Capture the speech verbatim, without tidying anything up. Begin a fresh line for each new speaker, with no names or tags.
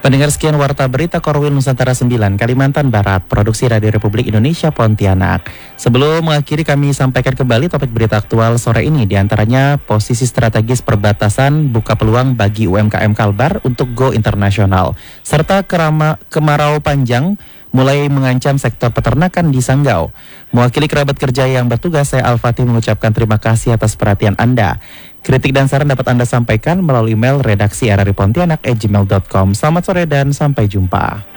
Pendengar sekian Warta Berita Korwil Nusantara sembilan, Kalimantan Barat, Produksi Radio Republik Indonesia Pontianak. Sebelum mengakhiri, kami sampaikan kembali topik berita aktual sore ini, diantaranya posisi strategis perbatasan buka peluang bagi U M K M Kalbar untuk go internasional, serta kerama, kemarau panjang mulai mengancam sektor peternakan di Sanggau. Mewakili kerabat kerja yang bertugas, saya Al-Fatih mengucapkan terima kasih atas perhatian Anda. Kritik dan saran dapat Anda sampaikan melalui email redaksi r r i pontianak at gmail dot com. Selamat sore dan sampai jumpa.